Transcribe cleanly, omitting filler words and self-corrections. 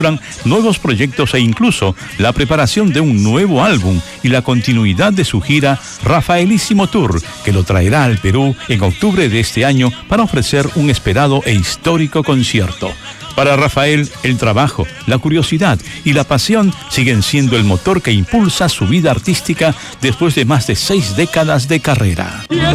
nuevos proyectos e incluso la preparación de un nuevo álbum y la continuidad de su gira Rafaelísimo Tour, que lo traerá al Perú en octubre de este año para ofrecer un esperado e histórico concierto. Para Rafael, el trabajo, la curiosidad y la pasión siguen siendo el motor que impulsa su vida artística después de más de 6 décadas de carrera.